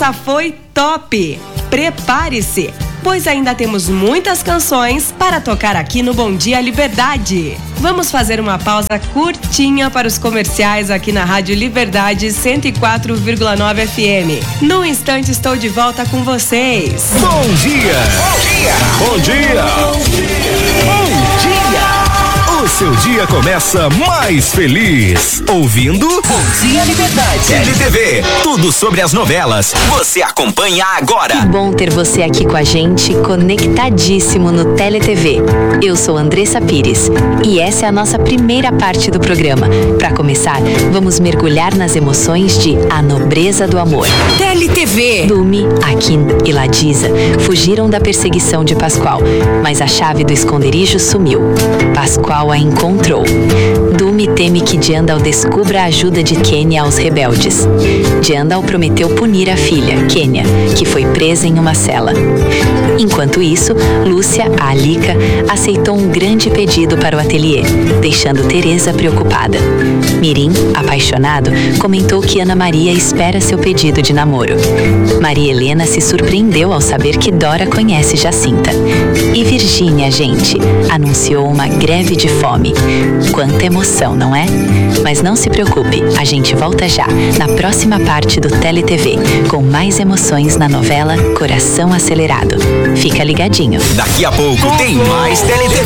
Essa foi top! Prepare-se, pois ainda temos muitas canções para tocar aqui no Bom Dia Liberdade. Vamos fazer uma pausa curtinha para os comerciais aqui na Rádio Liberdade 104,9 FM. No instante estou de volta com vocês. Bom dia! Bom dia! Bom dia! Bom dia! Bom dia! O seu dia começa mais feliz ouvindo Bom Dia Liberdade. TeleTV, tudo sobre as novelas. Você acompanha agora. Que bom ter você aqui com a gente, conectadíssimo no TeleTV. Eu sou Andressa Pires e essa é a nossa primeira parte do programa. Para começar, vamos mergulhar nas emoções de A Nobreza do Amor. TeleTV. Dumi, Akin e Ladisa fugiram da perseguição de Pascoal, mas a chave do esconderijo sumiu. Pascoal a encontrou. Dumi teme que Jandal descubra a ajuda de Kenya aos rebeldes. Jandal prometeu punir a filha, Kenya, que foi presa em uma cela. Enquanto isso, Lúcia, a Alika, aceitou um grande pedido para o ateliê, deixando Teresa preocupada. Mirim, apaixonado, comentou que Ana Maria espera seu pedido de namoro. Maria Helena se surpreendeu ao saber que Dora conhece Jacinta. E Virgínia, gente, anunciou uma greve de fome. Quanta emoção, não é? Mas não se preocupe, a gente volta já, na próxima parte do TeleTV, com mais emoções na novela Coração Acelerado. Fica ligadinho. Daqui a pouco tem mais TeleTV.